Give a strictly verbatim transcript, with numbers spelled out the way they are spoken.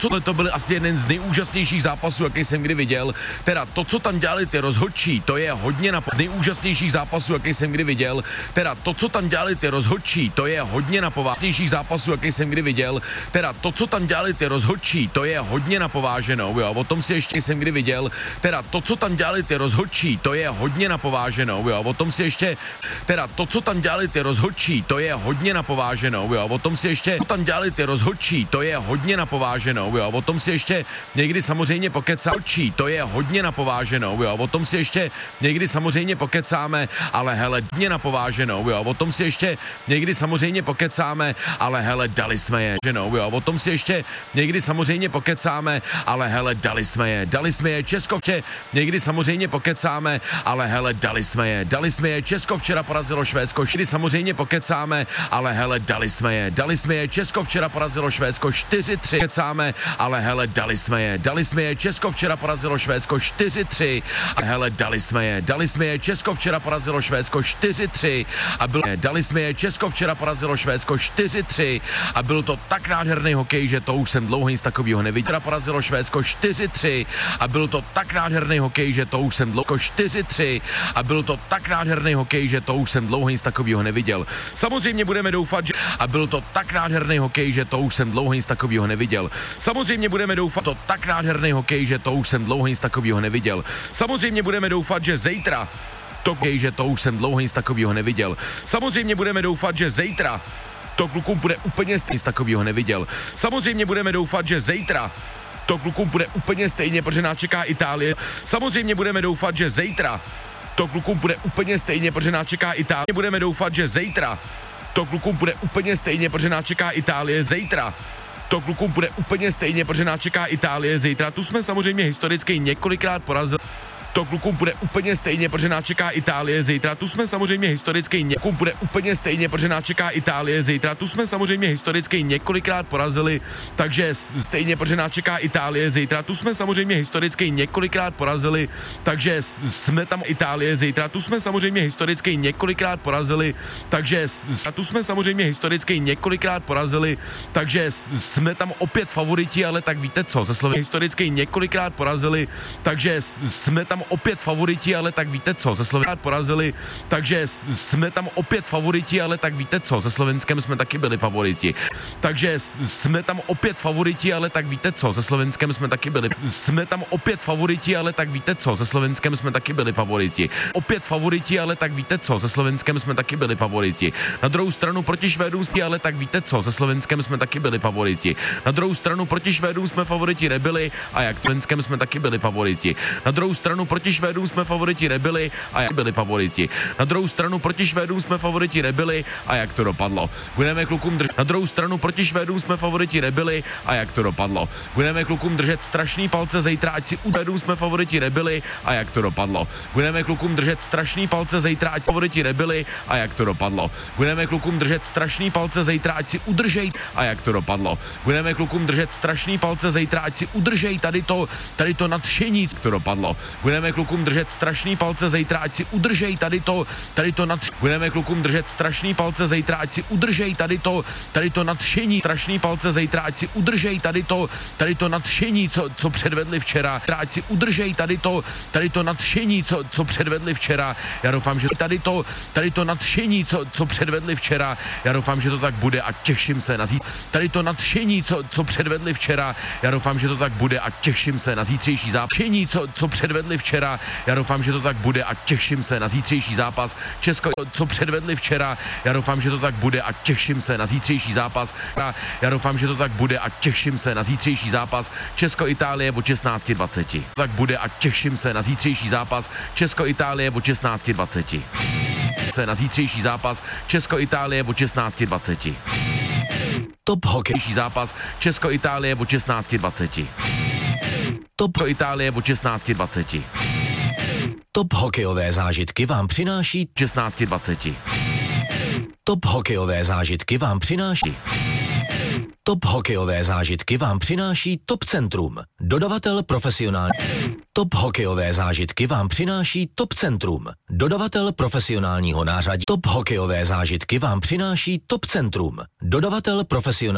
co to byl asi jeden z nejúžasnějších zápasů, jaký jsem kdy viděl. Teda to, co tam dělali ty rozhodčí, to je hodně na z nejúžasnějších zápasů, jaký jsem kdy viděl. Teda to, co tam dělali ty rozhodčí, to je hodně na pováženějších zápasů, jaký jsem kdy viděl. Teda to, co tam dělali ty rozhodčí, to je hodně na pováženou, jo. O tom si ještě jsem kdy viděl. Teda to, co tam dělali ty rozhodčí, to je hodně na pováženou, jo. O tom si ještě Teda to, co tam dělali ty rozhodčí, to je hodně na pováženou, jo. O tom si ještě co tam dělali ty rozhodčí, to je hodně na pováženou, jo. O tom si ještě někdy samozřejmě pokecáme, to je hodně na pováženou, jo. O tom si ještě někdy samozřejmě pokecáme, ale hele, hodně na pováženou, jo. O tom si ještě někdy samozřejmě pokecáme, ale hele, dali jsme je, ženou, jo. O tom si ještě někdy samozřejmě pokecáme, ale hele, dali jsme je, dali jsme je Česko, vče, někdy samozřejmě pokecáme, ale hele, dali jsme je, dali jsme je Česko včera porazilo Švédsko, někdy samozřejmě pokecáme, ale hele, dali jsme je, dali jsme je Česko včera porazilo Švédsko čtyři tři, pokecáme, ale hele, dali jsme je, dali jsme je Česko včera porazilo Švédsko čtyři tři, a hele, dali jsme je, dali jsme je Česko včera porazilo Švédsko čtyři tři a bylo, dali jsme je Česko včera porazilo Švédsko čtyři tři a byl to tak nádherný hokej, že to už jsem dlouho nic takového neviděl. Porazilo Švédsko čtyři tři a byl to tak nádherný hokej, že to už jsem dlouho čtyři tři a byl to tak nádherný hokej, že to už jsem dlouho nic takového neviděl. Samozřejmě budeme doufat, že a byl to tak nádherný hokej, že to už jsem dlouho nic takového neviděl. Samozřejmě budeme doufat, to tak nádherný hokej, že to už jsem dlouho nic takového neviděl. Samozřejmě budeme doufat, že zítra to, že to už jsem dlouho nic takového neviděl. Samozřejmě budeme doufat, že zítra to klukům bude úplně stejně, nic takového neviděl. Samozřejmě budeme doufat, že zítra to klukům bude úplně stejně, protože nás čeká Itálie. Samozřejmě budeme doufat, že zítra to klukům bude úplně stejně, protože nás čeká Itálie. Budeme doufat, že zítra to klukům bude úplně stejně, protože nás čeká Itálie. Zítra to klukům bude úplně stejně, protože nás čeká Itálie. Zítra tu jsme samozřejmě historicky několikrát porazili. To klukům bude úplně stejně, protože nás čeká Itálie. Zítra tu jsme samozřejmě historicky několikrát bude úplně stejně, protože nás čeká Itálie. Zítra tu jsme samozřejmě historicky několikrát porazili, takže stejně, protože nás čeká Itálie. Zítra tu jsme samozřejmě historicky několikrát porazili, takže jsme tam Itálie. Zítra tu jsme samozřejmě historicky několikrát porazili, takže tu jsme samozřejmě historicky několikrát porazili, takže jsme tam opět favoriti, ale tak víte co, ze Slovensku historicky několikrát porazili, takže jsme tam opět favoriti, ale tak víte co, ze Slovenskem porazili, takže jsme tam opět favoriti, ale tak víte co, ze Slovenskem jsme taky byli favoriti. Takže jsme tam opět favoriti, ale tak víte co, ze Slovenskem jsme taky byli. Jsme tam opět favoriti, ale tak víte co, ze Slovenskem jsme taky byli favoriti. Opět favoriti, ale tak víte co, ze Slovenskem jsme taky byli favoriti. Na druhou stranu proti Švédům, ale tak víte co, ze Slovenskem jsme taky byli favoriti. Na druhou stranu proti Švédům jsme favoriti nebyli a jak Slovenskem jsme taky byli favoriti. Na druhou stranu proti Švédům jsme favoriti nebyli a jak byli favoriti. Na druhou stranu proti Švédům jsme favoriti nebyli a jak to dopadlo. Budeme klukům držet. Na druhou stranu proti Švédům jsme favoriti nebyli a jak to dopadlo. Budeme klukům držet strašný palce zítra, ať si u Švédům jsme favoriti nebyli a jak to dopadlo. Budeme klukům držet strašný palce zítra, ať favoriti nebyli a jak to dopadlo. Budeme klukům držet strašný palce zítra, ať si udržej a jak to dopadlo. Budeme klukům držet strašný palce zítra, ať si udržej tady to, tady to nadšení, to dopadlo. Budeme klukům držet strašný palce zítra, ať si udržej tady to, tady to nad... Budeme klukům držet strašný palce zítra, ať si udržej tady to, tady to nadšení, strašný palce zítra, ať si udržej tady to, tady to nadšení, co, co předvedli včera, ať si udržej tady to, tady to nadšení, co, co předvedli včera. Já doufám, že tady to, tady to nadšení, co, co předvedli včera. Já doufám, že to tak bude a těším se na zítřejší. Tady to nadšení, co, co předvedli včera. Já doufám, že to tak bude a těším se na zítřejší zápas. Co, co předvedli včera. Já doufám, že to tak bude a těším se na zítřejší zápas. Česko, co předvedli včera. Já doufám, že to tak bude a těším se na zítřejší zápas. Já doufám, že to tak bude a těším se na zítřejší zápas. Česko-Itálie od šestnáct dvacet. Tak bude a těším se na zítřejší zápas. Česko-Itálie od šestnáct dvacet. Se na zítřejší zápas. Česko-Itálie od šestnáct dvacet. Top hokejší zápas. Česko-Itálie od šestnáct dvacet. Top Itálie od šestnáct dvacet. Top hokejové zážitky vám přináší šestnáct dvacet. Top hokejové zážitky vám přináší Top hokejové zážitky vám přináší Top Centrum. Dodavatel profesionální. Top hokejové zážitky vám přináší Top Centrum. Dodavatel profesionálního nářadí. Top hokejové zážitky vám přináší Top Centrum. Dodavatel profesionálního